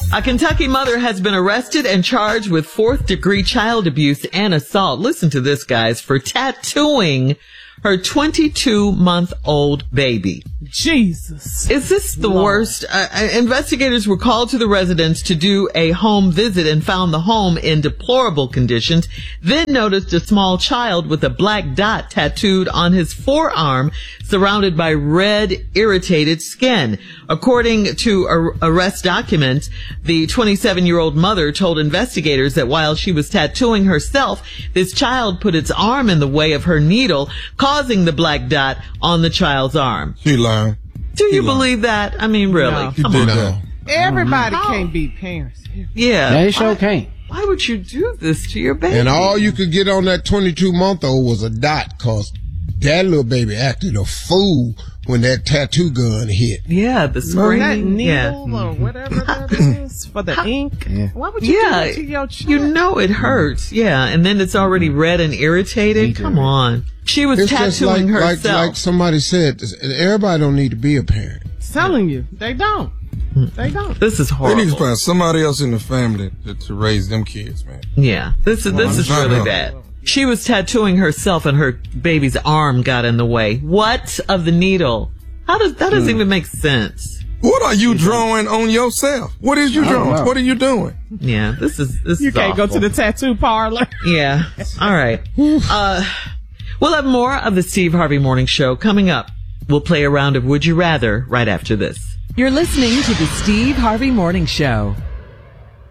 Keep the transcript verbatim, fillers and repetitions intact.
A Kentucky mother has been arrested and charged with fourth-degree child abuse and assault. Listen to this, guys, for tattooing her twenty-two-month-old baby. Jesus. Is this the Lord. worst? Uh, investigators were called to the residence to do a home visit and found the home in deplorable conditions, then noticed a small child with a black dot tattooed on his forearm, surrounded by red, irritated skin. According to ar- arrest documents, the twenty-seven-year-old mother told investigators that while she was tattooing herself, this child put its arm in the way of her needle, causing the black dot on the child's arm. She lying. Do you She believe that? I mean, really? No. She Come did on. that. Everybody can't be parents. Yeah. They sure Why- can't. Why would you do this to your baby? And all you could get on that twenty-two-month-old was a dot, cause that little baby acted a fool when that tattoo gun hit. Yeah, the That screaming. Yeah. needle or whatever that is for the ink. Yeah. Why would you Yeah, do it to your child? you know it hurts. Yeah, and then it's already red and irritated. Come on. She was It's just tattooing like, like, herself. like somebody said, everybody don't need to be a parent. telling you, they don't. They don't. This is They horrible. need to find somebody else in the family to, to raise them kids, man. Yeah, this is this is really bad. She was tattooing herself, and her baby's arm got in the way. What of the needle? How does that doesn't even make sense? What are you drawing on yourself? What is you drawing? What are you doing? Yeah, this is this You is can't go awful. to the tattoo parlor. Yeah. All right. Uh, we'll have more of the Steve Harvey Morning Show coming up. We'll play a round of Would You Rather right after this. You're listening to the Steve Harvey Morning Show.